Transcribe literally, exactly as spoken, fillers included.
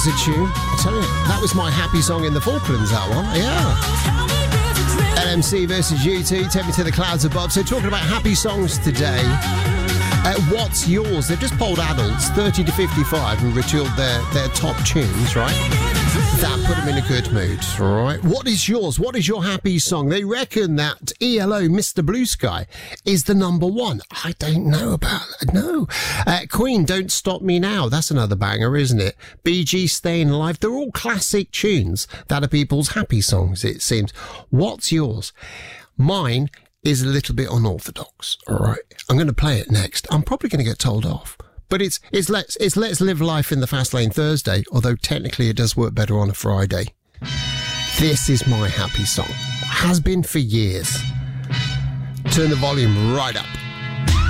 was a tune. I tell you, that was my happy song in the Falklands, that one. Yeah. L M C versus U two, Take Me to the Clouds Above. So talking about happy songs today. Uh, what's yours? They've just polled adults, thirty to fifty-five, and retooled their, their top tunes, right? That put them in a good mood, all right? What is yours? What is your happy song? They reckon that E L O, Mister Blue Sky, is the number one. I don't know about that, no. Uh, Queen, Don't Stop Me Now. That's another banger, isn't it? Bee Gees, Staying Alive. They're all classic tunes that are people's happy songs, it seems. What's yours? Mine is a little bit unorthodox, all right? I'm going to play it next. I'm probably going to get told off. But it's it's let's it's let's live life in the fast lane Thursday, although technically it does work better on a Friday. This is my happy song. Has been for years. Turn the volume right up.